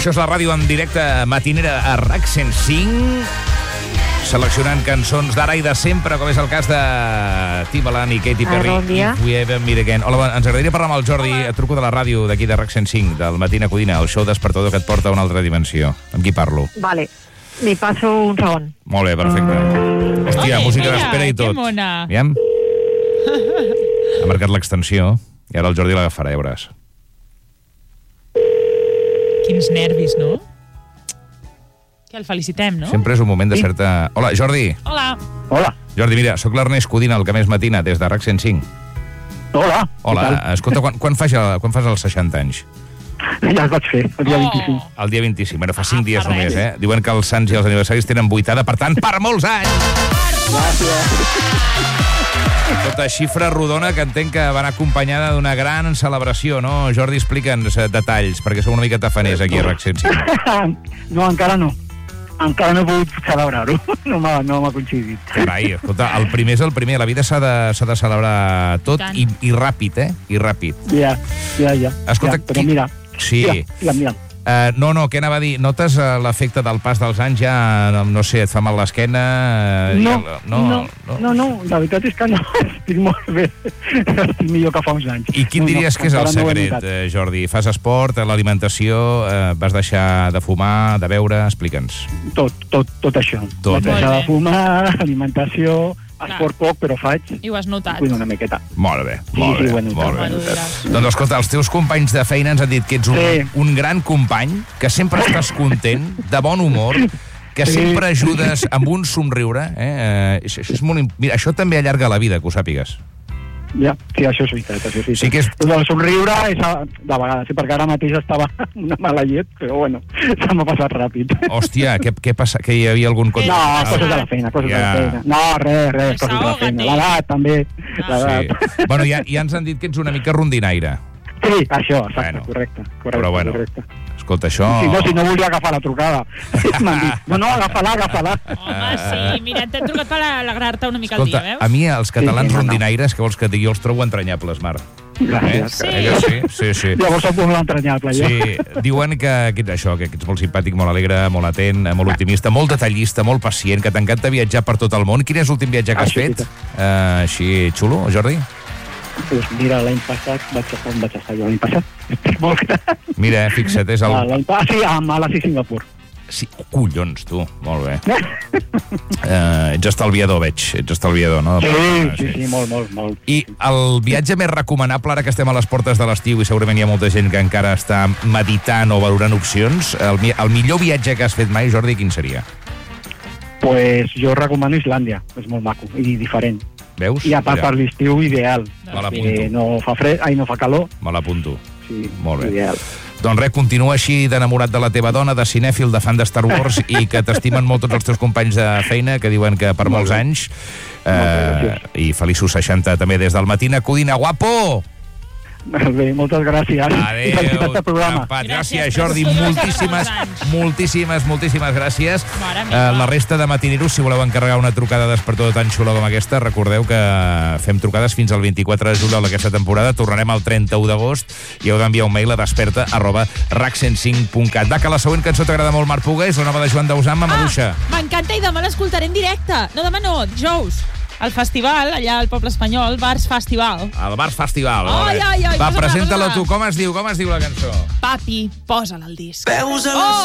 Això és la ràdio en directe matinera a RAC 105, seleccionant cançons d'ara i de sempre, com és el cas de Timbaland i Katy Perry. Bon dia. I We Haven't Met Again. Hola, ens agradaria parlar amb el Jordi. Et truco de la ràdio d'aquí de RAC 105, del Matina Codina, el show despertador que et porta a una altra dimensió. Amb qui parlo? Vale, li passo un segon. Molt bé, perfecte. Hòstia, música mira, d'espera i tot. que mona. Aviam. Ha marcat l'extensió i ara el Jordi l'agafarà, ja veuràs. Quins nervis, no? Que el felicitem, no? Sempre és un moment de certa... Hola, Jordi. Hola. Hola. Jordi, mira, sóc l'Ernest Codina, el que més matina, des de RAC 105. Hola. Hola, escolta, quan fas els 60 anys? Ja els vaig fer, el dia 25. El dia 25, bueno, fa 5 dies fa només, res. Diuen que els sants i els aniversaris tenen vuitada, per tant, per molts anys! Tota xifra rodona que entenc que va anar acompanyada d'una gran celebració, no? Jordi, explica'ns detalls, perquè som una mica tafaners aquí a RAC 105. No, encara no. Encara no he pogut celebrar-ho. No m'ha coincidit. Carai, escolta, el primer és el primer. La vida s'ha de celebrar tot i ràpid, I ràpid. Ja. Escolta, ja, però mira. Sí. Mira. No, què anava a dir? Notes l'efecte del pas dels anys ja, no sé, et fa mal l'esquena? No, la veritat és que no. Estic molt bé. Estic millor que fa uns anys. I quin diries que és el secret, Jordi? Fas esport, l'alimentació, vas deixar de fumar, de beure? Explica'ns. Tot això. Tot, vaig deixar de fumar, alimentació, esport poc, però faig. I ho has notat. Cuino una miqueta. Molt bé. Bueno, Doncs escolta, els teus companys de feina ens han dit que ets un gran company, que sempre estàs content, de bon humor, que sempre ajudes amb un somriure. Això és molt... Mira, això també allarga la vida, que ho sàpigues. Ja, sí, això és veritat, Sí que és... El somriure és de vegades, perquè ara mateix estava una mala llet, però bueno, se m'ha passat ràpid. Hòstia, què passa? Que hi havia algun... No, coses de la feina, No, res, coses de la feina. L'edat, també. Sí. Bueno, ja ens han dit que ets una mica rondinaire. Sí, això, exacte, correcte. Però bueno, escolta, això... Si no volia agafar la trucada. M'han dit, no, agafa-la. Home, sí, mira, t'he trucat per alegrar-te una mica escolta, el dia, veus? a mi els catalans rondinaires, que vols que et digui, els trobo entranyables, Marc. Gràcies. Sí. Llavors soc molt entranyable, jo. Sí, diuen que ets molt simpàtic, molt alegre, molt atent, molt optimista, molt detallista, molt pacient, que t'encanta viatjar per tot el món. Quin és l'últim viatge que has fet? Així xulo, Jordi? Pues mira, l'any passat vaig estar jo l'any passat. Estic molt gran. Mira, fixa't, és el... Sí, a Malàsia i Singapur. Sí, collons, tu. Molt bé. Ets estalviador, veig. Ets estalviador, no? Sí, molt. I el viatge més recomanable, ara que estem a les portes de l'estiu i segurament hi ha molta gent que encara està meditant o valorant opcions, el millor viatge que has fet mai, Jordi, quin seria? Pues jo recomano Islàndia. És molt maco i diferent. Veus? I a part per l'estiu, ideal. Me l'apunto. No fa fred, no fa calor. Me l'apunto. Sí, molt bé. Ideal. Doncs res, continua així d'enamorat de la teva dona, de cinèfil, de fan de Star Wars i que t'estimen molt tots els teus companys de feina, que diuen que per molts anys. I feliços 60 també des del Matina Codina. Guapo! Bé, moltes gràcies. Adéu. Gràcies, Jordi. Moltíssimes gràcies. La resta de matineros, si voleu encarregar una trucada despertadora tan xula com aquesta, recordeu que fem trucades fins al 24 de juliol d'aquesta temporada. Tornarem el 31 d'agost i heu d'enviar un mail a desperta@rac105.cat. Va, que la següent cançó t'agrada molt, Marc Puga, és la nova de Joan Dausà, Maduixa. M'encanta i demà l'escoltaré en directe. No, demà no, dijous. Al festival, allà al poble espanyol, Bars Festival. El Bars Festival. Ai, va, presenta-la tu. Com es diu la cançó? Papi, posa-la al disc.